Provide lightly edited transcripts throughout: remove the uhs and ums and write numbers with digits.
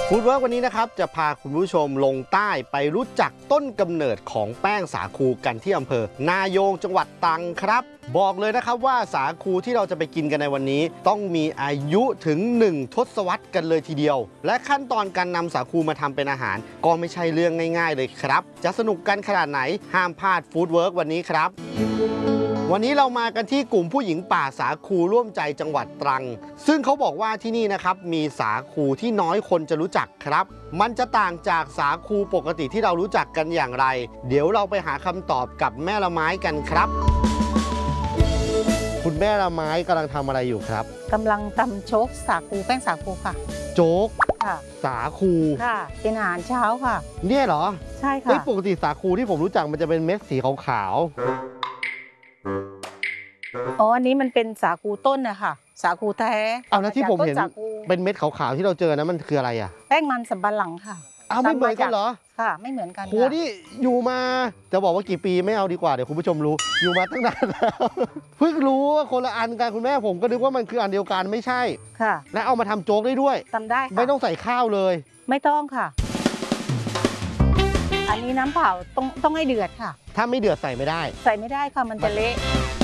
ฟู้ดเวิร์กวันนี้นะครับจะพาคุณผู้ชมลงใต้ไปรู้จักต้นกำเนิดของแป้งสาคูกันที่อำเภอนาโยงจังหวัดตรังครับบอกเลยนะครับว่าสาคูที่เราจะไปกินกันในวันนี้ต้องมีอายุถึง1ทศวรรษกันเลยทีเดียวและขั้นตอนการนำสาคูมาทำเป็นอาหารก็ไม่ใช่เรื่องง่ายๆเลยครับจะสนุกกันขนาดไหนห้ามพลาดฟู้ดเวิร์กวันนี้ครับวันนี้เรามากันที่กลุ่มผู้หญิงป่าสาคูร่วมใจจังหวัดตรังซึ่งเขาบอกว่าที่นี่นะครับมีสาคูที่น้อยคนจะรู้จักครับมันจะต่างจากสาคูปกติที่เรารู้จักกันอย่างไรเดี๋ยวเราไปหาคำตอบกับแม่ละไม้กันครับคุณแม่ละไม้กำลังทำอะไรอยู่ครับกำลังทำโจ๊กสาคูแป้งสาคูค่ะโจ๊กค่ะสาคูค่ะเป็นอาหารเช้าค่ะเนี่ยเหรอใช่ค่ะปกติสาคูที่ผมรู้จักมันจะเป็นเม็ดสีขาวอ๋ออันนี้มันเป็นสาคูต้นนะคะสาคูแท้เอาแล้วที่ผมเห็นเป็นเม็ดขาวๆที่เราเจอนะมันคืออะไรอ่ะแป้งมันสำปะหลังค่ะเอาไม่เหมือนกันเหรอค่ะไม่เหมือนกันโหนี่อยู่มาจะบอกว่ากี่ปีไม่เอาดีกว่าเดี๋ยวคุณผู้ชมรู้อยู่มาตั้งนานแล้วเพิ่งรู้ว่าคนละอันกันคุณแม่ผมก็นึกว่ามันคืออันเดียวกันไม่ใช่ค่ะและเอามาทำโจ๊กได้ด้วยทำได้ไม่ต้องใส่ข้าวเลยไม่ต้องค่ะอันนี้น้ำเปล่าต้องให้เดือดค่ะถ้าไม่เดือดใส่ไม่ได้ค่ะมันจะเละ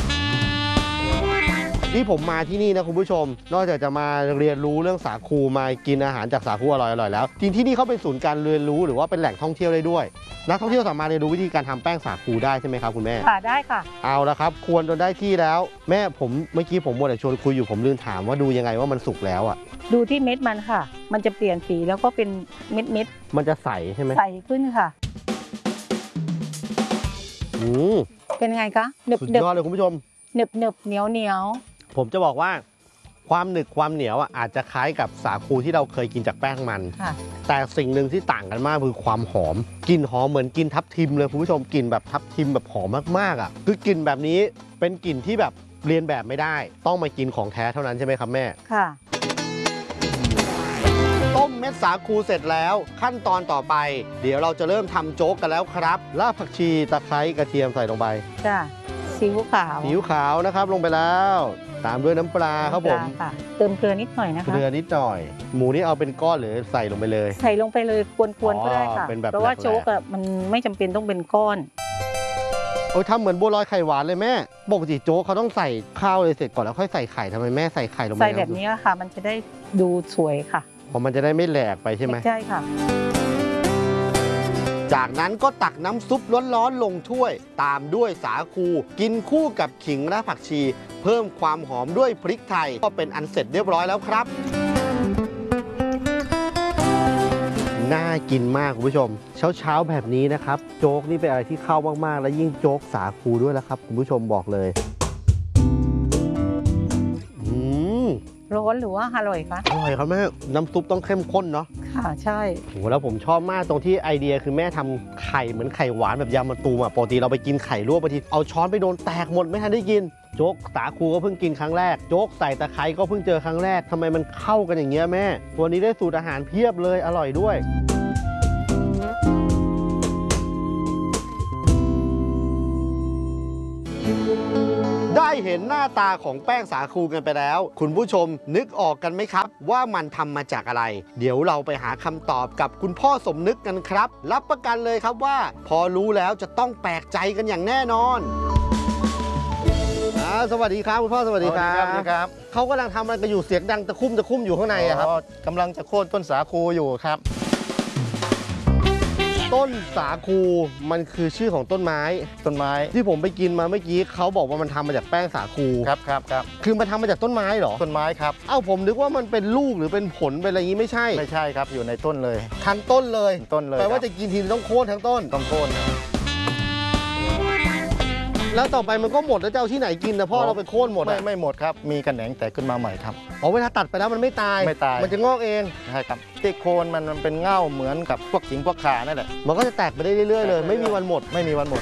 ที่ผมมาที่นี่นะคุณผู้ชมนอกจากจะมาเรียนรู้เรื่องสาคูมากินอาหารจากสาคูอร่อยๆแล้วจริงที่นี่เขาเป็นศูนย์การเรียนรู้หรือว่าเป็นแหล่งท่องเที่ยวได้ด้วยนักท่องเที่ยวสามารถเรียนรู้วิธีการทำแป้งสาคูได้ใช่ไหมครับคุณแม่ค่ะได้ค่ะเอาละครับควรจนได้ที่แล้วแม่ผมเมื่อกี้ผมมัวแต่ชวนคุยอยู่ผมลืมถามว่าดูยังไงว่ามันสุกแล้วอ่ะดูที่เม็ดมันค่ะมันจะเปลี่ยนสีแล้วก็เป็นเม็ดมันจะใสใช่ไหมใสขึ้นค่ะเป็นไงคะสุดยอดเลยคุณผู้ชมเหนียวเหนียวผมจะบอกว่าความหนึบความเหนียวอาจจะคล้ายกับสาคูที่เราเคยกินจากแป้งมันแต่สิ่งหนึ่งที่ต่างกันมากคือความหอมกลิ่นหอมเหมือนกินทับทิมเลยคุณผู้ชมกลิ่นแบบทับทิมแบบหอมมากๆคือกลิ่นแบบนี้เป็นกลิ่นที่แบบเรียนแบบไม่ได้ต้องมากินของแท้เท่านั้นใช่ไหมครับแม่ค่ะต้มเม็ดสาคูเสร็จแล้วขั้นตอนต่อไปเดี๋ยวเราจะเริ่มทำโจ๊กกันแล้วครับรากผักชีตะไคร้กระเทียมใส่ลงไปจ้ะซีอิ๊วขาวนะครับลงไปแล้วตามด้วยน้ำปลาครับผมเติมเกลือนิดหน่อยนะคะเกลือนิดหน่อยหมูนี่เอาเป็นก้อนหรือใส่ลงไปเลยใส่ลงไปเลยกวนๆก็ได้ค่ะเพราะว่าโจ๊กมันไม่จำเป็นต้องเป็นก้อนทำเหมือนบัวลอยไข่หวานเลยแม่ปกติโจ๊กเขาต้องใส่ข้าวเลยเสร็จก่อนแล้วค่อยใส่ไข่ทำไมแม่ใส่ไข่ลงไปใส่แบบนี้ค่ะมันจะได้ดูสวยค่ะเพราะมันจะได้ไม่แหลกไปใช่ไหมใช่ค่ะจากนั้นก็ตักน้ำซุปร้อนๆลงถ้วยตามด้วยสาคูกินคู่กับขิงและผักชีเพิ่มความหอมด้วยพริกไทยก็เป็นอันเสร็จเรียบร้อยแล้วครับน่ากินมากคุณผู้ชมเช้าแบบนี้นะครับโจ๊กนี่เป็นอะไรที่เข้ามากๆและยิ่งโจ๊กสาคูด้วยแล้วครับคุณผู้ชมบอกเลยร้อนหรือว่าอร่อยคะอร่อยครับแม่น้ำซุปต้องเข้มข้นเนาะค่ะใช่โหแล้วผมชอบมากตรงที่ไอเดียคือแม่ทำไข่เหมือนไข่หวานแบบยำมะตูมปกติเราไปกินไข่ลวกบางทีเอาช้อนไปโดนแตกหมดไม่ทันได้กินโจ๊กสาคูก็เพิ่งกินครั้งแรกโจ๊กใส่ตะไคร้ก็เพิ่งเจอครั้งแรกทำไมมันเข้ากันอย่างเงี้ยแม่ตัวนี้ได้สูตรอาหารเพียบเลยอร่อยด้วยได้เห็นหน้าตาของแป้งสาคูกันไปแล้วคุณผู้ชมนึกออกกันไหมครับว่ามันทำมาจากอะไรเดี๋ยวเราไปหาคำตอบกับคุณพ่อสมนึกกันครับรับประกันเลยครับว่าพอรู้แล้วจะต้องแปลกใจกันอย่างแน่นอนสวัสดีครับคุณพ่อสวัสดีครับเขากำลังทำอะไรกันอยู่เสียงดังตะคุ่มอยู่ข้างในครับกำลังจะโค่นต้นสาคูอยู่ครับต้นสาคูมันคือชื่อของต้นไม้ที่ผมไปกินมาเมื่อกี้เขาบอกว่ามันทำมาจากแป้งสาคูครับคือมันทำมาจากต้นไม้เหรอต้นไม้ครับผมนึกว่ามันเป็นลูกหรือเป็นผลเป็นอะไรอย่างนี้ไม่ใช่ครับอยู่ในต้นเลยทั้งต้นเลยแปลว่าจะกินทีต้องโค่นทั้งต้นต้องโค่นแล้วต่อไปมันก็หมดแล้วจะเอาที่ไหนกินนะพ่อเราไปโค่นหมดไม่หมดครับมีกระแหนงแตกขึ้นมาใหม่ครับเวลาตัดไปแล้วมันไม่ตายมันจะงอกเองใช่ครับที่โคนมันเป็นเง่าเหมือนกับพวกขิงพวกข่านั่นแหละมันก็จะแตกไปได้เรื่อยๆเลยไม่มีวันหมด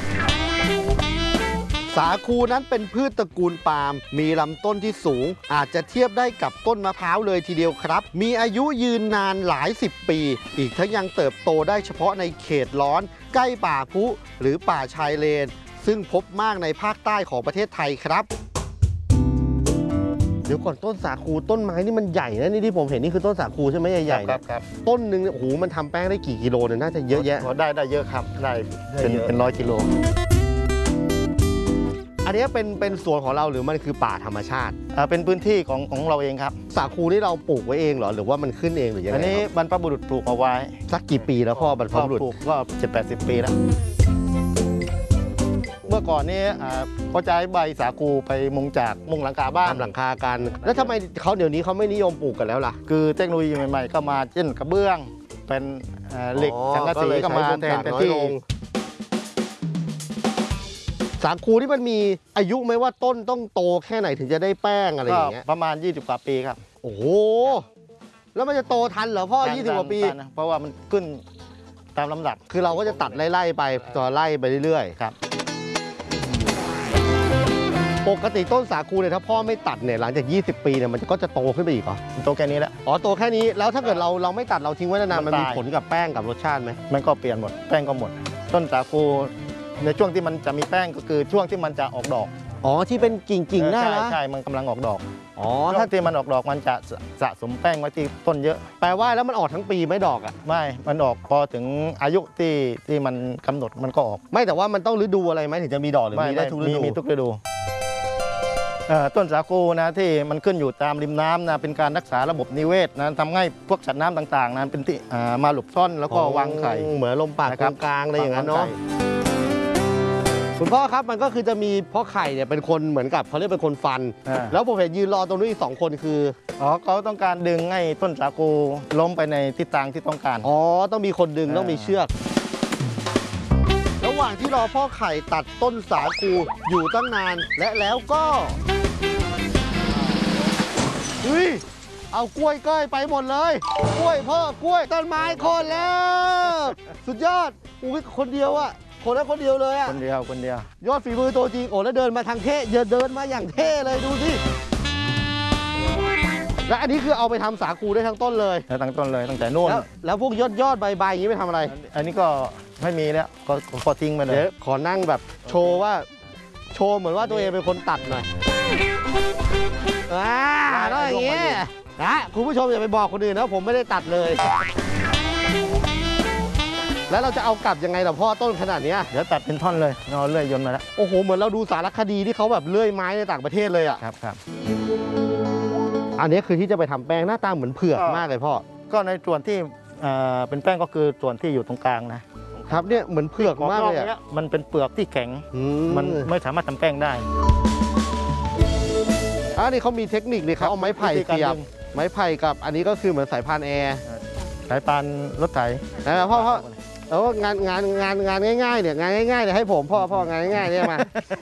สาคูนั้นเป็นพืชตระกูลปาล์มมีลำต้นที่สูงอาจจะเทียบได้กับต้นมะพร้าวเลยทีเดียวครับมีอายุยืนนานหลาย10 ปีอีกทั้งยังเติบโตได้เฉพาะในเขตร้อนใกล้ป่าพุหรือป่าชายเลนซึ่งพบมากในภาคใต้ของประเทศไทยครับเดี๋ยวก่อนต้นสาคูต้นไม้นี่มันใหญ่นะนี่ที่ผมเห็นนี่คือต้นสาคูใช่ไหมใหญ่ๆครับต้นหนึ่งเนี่ยโอ้โหมันทำแป้งได้กี่กิโลเนี่ยน่าจะเยอะแยะได้เยอะครับได้เป็น100 กิโลอันนี้เป็นสวนของเราหรือมันคือป่าธรรมชาติเป็นพื้นที่ของเราเองครับสาคูนี่เราปลูกไว้เองเหรอหรือว่ามันขึ้นเองหรือยังไงอันนี้ครับบรรพบุรุษปลูกเอาไว้สักกี่ปีแล้วพ่อบรรพบุรุษปลูกก็70-80 ปีแล้วเมื่อก่อนนี้เขาจะใช้ใบสาคูไปมุงหลังคาบ้านทำหลังคากัน แล้วทำไมเขาเดี๋ยวนี้เขาไม่นิยมปลูกกันแล้วล่ะคือเทคโนโลยีใหม่ๆก็มาเช่นกระเบื้องเป็นเหล็กสังกะสีก็มาแทนที่สาคูที่มันมีอายุไหมว่าต้นต้องโตแค่ไหนถึงจะได้แป้งอะไรอก็ย่างเงี้ยประมาณ20 กว่าปีครับโอ้โหแล้วมันจะโตทันเหรอพ่อ20 กว่าปีนะเพราะว่ามันขึ้นตามลำดับคือเราก็จะตัดไล่ๆไปต่อไล่ไปเรื่อยครับๆปกติต้นสาคูเนี่ยถ้าพ่อไม่ตัดเนี่ยหลังจาก20 ปีเนี่ยมันก็จะโตขึ้นไปอีกเหรอโตแค่นี้แล้วอ๋อโตแค่นี้แล้วถ้าเกิดเราไม่ตัดเราทิ้งไว้นานๆมัมัน นมีตายผลกับแป้งกับรสชาติไหมมันก็เปลี่ยนหมดแป้งก็หมด ต้นสาคูในช่วงที่มันจะมีแป้งก็คือช่วงที่มันจะออกดอกอ๋อที่เป็นกิ่งๆหน้าละใช่มันกำลังออกดอกอ๋อช่วถ้างที่มันออกดอกมันจะสะสมแป้งไว้ที่ต้นเยอะแปลว่าแล้วมันออกทั้งปีไหม่ดอกอ่ะไม่มันออกพอถึงอายุที่มันกำหนดมันก็ออกไม่แต่ว่ามันต้องฤดูอะไรไหมถึงจะมีดอกหรือมีได้ทุกฤดูมีทุกฤดูต้นสาคูนะที่มันขึ้นอยู่ตามริมน้ำนะเป็นการรักษาระบบนิเวศนะทำให้พวกสัตว์น้ำต่างๆนะเป็นที่มาหลบซ่อนแล้วก็วางไข่เหมือนลมปากนะครับกลางๆอะไรอย่างนั้นเนาะวงไข่คุณพ่อครับมันก็คือจะมีพ่อไข่เนี่ยเป็นคนเหมือนกับเขาเรียกเป็นคนฟัน แล้วผมเห็นยืนรอตรงนู้นอีก2 คนคือเขาต้องการดึงให้ต้นสาคูล้มไปในทิศทางที่ต้องการอ๋อต้องมีคนดึงต้องมีเชือก ระหว่างที่รอพ่อไข่ตัดต้นสาคูอยู่ตั้งนานและแล้วก็เฮ้ยเอากล้วยก้อยไปหมดเลยกล้วยพ่อกล้วยต้นไม้โคนแล้ว สุดยอดอุ้ยคนเดียวอะคนละคนเดียวเลยอะคนเดียวยอดฝีมือตัวจริงโอ้แล้วเดินมาทางเท่เดินมาอย่างเท่เลยดูสิและอันนี้คือเอาไปทำสาคูได้ทั้งต้นเลยแล้วตั้งต้นเลยตั้งแต่นู่นแล้วพวกยอดใบอย่างนี้ไปทำอะไรอันนี้ก็ไม่มีแล้วก็ทิ้งไปเลยเดี๋ยวขอนั่งแบบโชว์เหมือนว่าตัวเองเป็นคนตัดหน่อยต้องอย่างนี้นะคุณผู้ชมอย่าไปบอกคนอื่นนะผมไม่ได้ตัดเลย แล้วเราจะเอากลับยังไงล่ะพ่อต้นขนาดนี้เดี๋ยวตัดเป็นท่อนเลยเอาเลื่อยยนต์มาแล้วโอ้โหเหมือนเราดูสารคดีที่เขาแบบเลื่อยไม้ในต่างประเทศเลยอ่ะครับอันนี้คือที่จะไปทำแป้งหน้าตาเหมือนเผือกมากเลยพ่อก็ในส่วนที่เป็นแป้งก็คือส่วนที่อยู่ตรงกลางนะครับเนี่ยเหมือนเผือกมากเลยนี่มันเป็นเปลือกที่แข็ง มันไม่สามารถทำแป้งได้อันนี้เขามีเทคนิคเลยเขาเอาไม้ไผ่เสียบไม้ไผ่กับอันนี้ก็คือเหมือนสายพานแอร์สายพานรถไถนะพ่อแล้วงานง่ายๆเนี่ยงานง่ายๆเนี่ยให้ผมพ่องานง่ายๆเนี่ยมา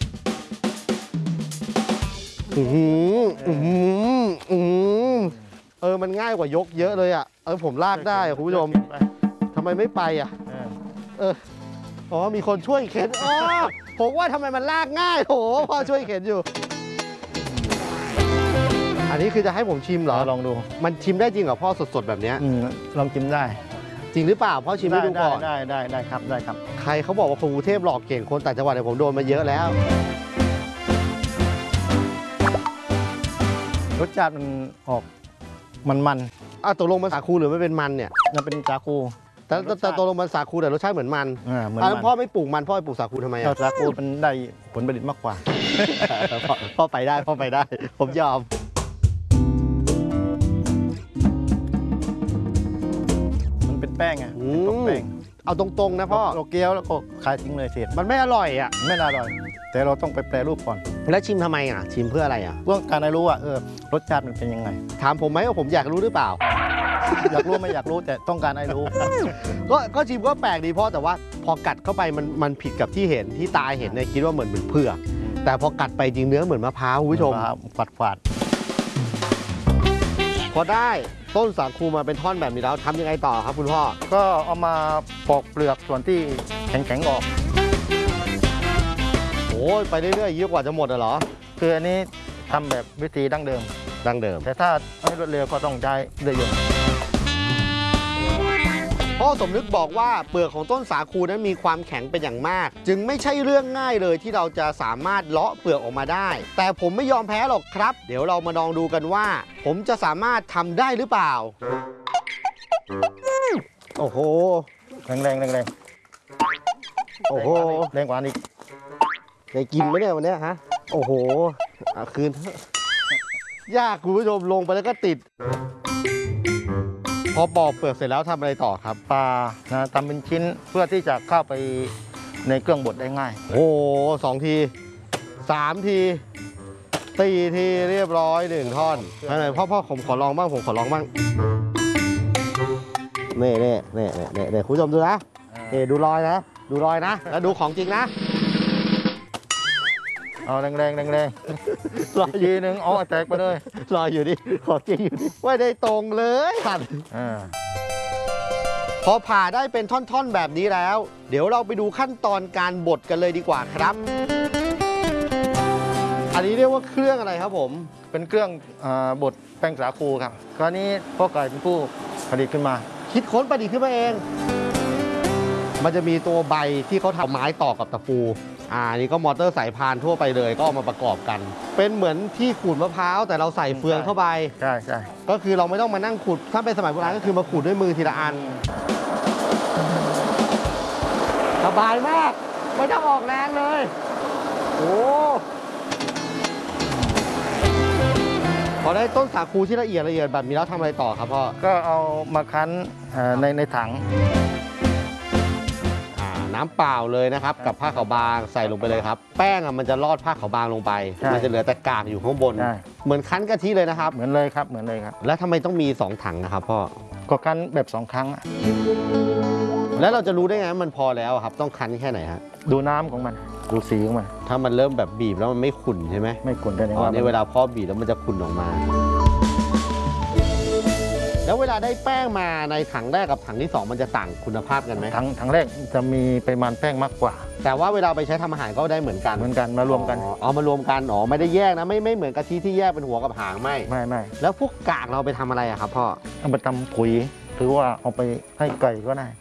มันง่ายกว่ายกเยอะเลยอ่ะผมลากได้คุณผู้ชมทำไมไม่ไปอ่ะอ๋อมีคนช่วยเข็นอ๋อผมว่าทำไมมันลากง่ายโถพ่อช่วยเข็นอยู่อันนี้คือจะให้ผมชิมเหรอลองดูมันชิมได้จริงเหรอพ่อสดๆแบบเนี้ยลองชิมได้จริงหรือเปล่าพ่อชิมให้ดูก่อนได้ครับใครเขาบอกว่าคนกรุงเทพหลอกเก่งคนต่างจังหวัดเนี่ยผมโดนมาเยอะแล้วรสชาติมันออกมันตกลงมันสาคูหรือไม่เป็นมันเนี่ยมันเป็นสาคูแต่ตกลงมันสาคูแต่รสชาติเหมือนมันเหมือนแล้วพ่อไม่ปลูกมันพ่อไปปลูกสาคูทำไมสาคูมันได้ผลผลิตมากกว่าพ่อไปได้ผมยอมมันเป็นแป้งเป็นตัวแป้งเอาตรงๆนะพ่อเราเคี้ยวแล้วก็ขายทิ้งเลยเสร็จมันไม่อร่อยอ่ะไม่น่าอร่อยแต่เราต้องไปแปรรูปก่อนแล้วชิมทำไมอ่ะชิมเพื่ออะไรอ่ะเพื่อการได้รู้ว่ารสชาติมันเป็นยังไงถามผมไหมว่าผมอยากรู้หรือเปล่าอยากรู้ไม่อยากรู้แต่ต้องการให้รู้ก็ชิมก็แปลกดีพ่อแต่ว่าพอกัดเข้าไปมันผิดกับที่เห็นที่ตาเห็นเนี่ยคิดว่าเหมือนเผือกแต่พอกัดไปจริงเนื้อเหมือนมะพร้าวคุณผู้ชมฝาดพอได้ต้นสาคูมาเป็นท่อนแบบนี้แล้วทำยังไงต่อครับคุณพ่อก็เอามาปอกเปลือกส่วนที่แข็งๆออกโอ้ยไปเรื่อยๆเยอะกว่าจะหมดเหรอคืออันนี้ทำแบบวิธีดั้งเดิมดังเดิมแต่ถ้าให้รวดเร็วก็ต้องใช้เลื่อยยนต์พ่อพ่อสมนึกบอกว่าเปลือกของต้นสาคูนั้นมีความแข็งเป็นอย่างมาก จึงไม่ใช่เรื่องง่ายเลยที่เราจะสามารถเลาะเปลือกออกมาได้ แต่ผมไม่ยอมแพ้หรอกครับ เดี๋ยวเรามาลองดูกันว่า ผมจะสามารถทำได้หรือเปล่าโอ้โหแรงโอ้โหแรงกว่านี้ได้กินไหมเนี่ยวันนี้ฮะโอ้โหเอาคืนเถอะยากคุณผู้ชมลงไปแล้วก็ติดพอปอกเปลือกเสร็จแล้วทำอะไรต่อครับปลานะทำเป็นชิ้นเพื่อที่จะเข้าไปในเครื่องบดได้ง่ายโอ้โห2 ที 3 ที 4 ทีเรียบร้อย1 ท่อนไหนพ่อผมขอลองบ้างผมขอลองบ้างนี่คุณผู้ชมดูนะดูรอยนะแล้วดูของจริงนะเอาแรงรออีกอยู่ทีนึงเอาแตกไปเลยรออยู่ดิของจริงอยู่ดิไม่ได้ตรงเลยสั่น พอผ่าได้เป็นท่อนๆแบบนี้แล้ว เดี๋ยวเราไปดูขั้นตอนการบดกันเลยดีกว่าครับ อันนี้เรียกว่าเครื่องอะไรครับผมเป็นเครื่องบดแป้งสาคูครับคราวนี้พ่อไก่เป็นผู้ผลิตขึ้นมาคิดค้นประดิษฐ์ขึ้นมาเอง มันจะมีตัวใบที่เขาทำไม้ต่อกับตะปูนี่ก็มอเตอร์สายพานทั่วไปเลยก็เอามาประกอบกัน เป็นเหมือนที่ขูดมะพร้าวแต่เราใส่เฟืองเข้าไปใช่ก็คือเราไม่ต้องมานั่งขูดถ้าเป็นสมัยโบราณก็คือมาขูดด้วยมือทีละอันสบายมากไม่ต้องออกแรงเลยโอ้พอได้ต้นสาคูที่ละเอียดแบบนี้แล้วทำอะไรต่อครับพ่อก็เอามาคั้นในถังน้ำเปล่าเลยนะครับกับผ้าขาวบางใส่ลงไปเลยครับแป้งมันจะลอดผ้าขาวบางลงไปมันจะเหลือแต่กากอยู่ข้างบนเหมือนคั้นกะทิเลยนะครับเหมือนเลยครับแล้วทำไมต้องมี2 ถังนะครับพ่อก็คั้นแบบ2 ครั้งแล้วเราจะรู้ได้ไงมันพอแล้วครับต้องคั้นแค่ไหนฮะดูน้ำของมันดูสีของมันถ้ามันเริ่มแบบบีบแล้วมันไม่ขุ่นใช่ไหมไม่ขุ่นแต่ในเวลาพ่อบีบแล้วมันจะขุ่นออกมาแล้วเวลาได้แป้งมาในถังแรกกับถังที่2มันจะต่างคุณภาพกันไหมถังแรกจะมีปริมาณแป้งมากกว่าแต่ว่าเวลาไปใช้ทำอาหารก็ได้เหมือนกันมารวมกันมารวมกันไม่ได้แยกนะไม่เหมือนกะทิที่แยกเป็นหัวกับหางไม่แล้วพวกกากเราไปทำอะไรอะครับพ่อเอาไปทำปุ๋ยหรือว่าเอาไปให้ไก่ก็ได้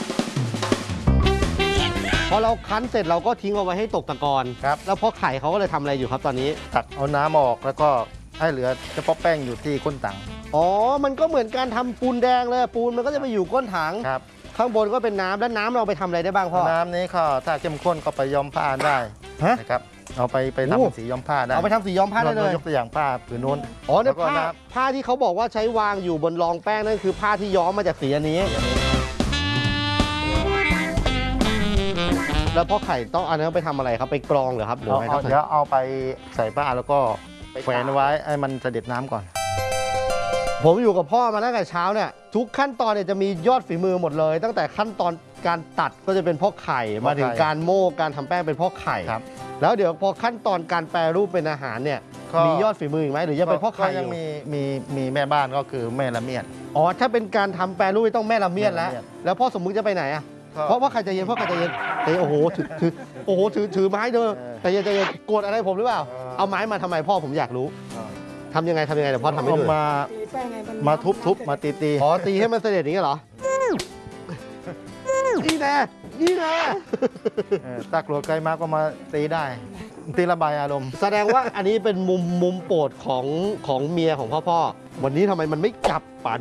พอเราคั้นเสร็จเราก็ทิ้งเอาไว้ให้ตกตะกอนครับแล้วพ่อไข่เขาก็เลยทำอะไรอยู่ครับตอนนี้ตักเอาน้ำออกแล้วก็ให้เหลือเฉพาะแป้งอยู่ที่ก้นถังมันก็เหมือนการทำปูนแดงเลยปูนมันก็จะไปอยู่ก้นถังครับข้างบนก็เป็นน้ำแล้วน้ำเราไปทำอะไรได้บ้างพ่อน้ำนี้ก็ถ้าเข้มข้นก็ไปย้อมผ้าได้นะครับเอาไปทำสีย้อมผ้าได้เอาไปทำสีย้อมผ้าได้เลยยกตัวอย่างผ้าผืนนู้นเนี่ยผ้าที่เขาบอกว่าใช้วางอยู่บนรองแป้งนั่นคือผ้าที่ย้อมมาจากสีอันนี้แล้วพ่อไข่ต้องอันนั้นไปทำอะไรครับไปกรองเหรอครับเดี๋ยวเอาไปใส่ผ้าแล้วก็แขวนไว้ให้มันเสด็จน้ำก่อนผมอยู่กับพ่อมาตั้งแต่เช้าเนี่ยทุกขั้นตอนเนี่ยจะมียอดฝีมือหมดเลยตั้งแต่ขั้นตอนการตัดก็จะเป็นพ่อไข่มาถึงการโม่การทำแป้งเป็นพ่อไข่แล้วเดี๋ยวพอขั้นตอนการแปรรูปเป็นอาหารเนี่ยมียอดฝีมืออีกไหมหรือยังเป็นพ่อไข่ยังมีแม่บ้านก็คือแม่ละเมียดถ้าเป็นการทำแปรรูปต้องแม่ละเมียดแล้วพ่อสมมุติจะไปไหนอะเพราะว่าใครจะเย็นพ่อใครจะเย็นโอ้โหถือไม้เด้อแต่จะเย็นโกรธอะไรผมหรือเปล่าเอาไม้มาทำไมพ่อผมอยากรู้ทำยังไงเดี๋ยวพ่อทำให้ดูมาทุบมาตีตีให้มันเสด็จอย่างนี้เหรอนี่แน่ตาโกรธใครมาก็มาตีได้ตีระบายอารมณ์แสดงว่าอันนี้เป็นมุมโปรดของเมียของพ่อวันนี้ทำไมมันไม่จับป่า